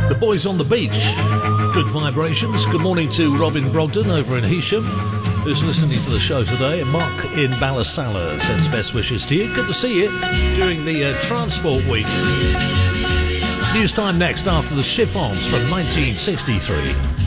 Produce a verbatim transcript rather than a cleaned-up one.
The Boys on the Beach. Good vibrations. Good morning to Robin Brogdon over in Heysham, who's listening to the show today. And Mark in Ballasalla sends best wishes to you. Good to see you during the uh, Transport Week. News time next after the Chiffons from nineteen sixty-three.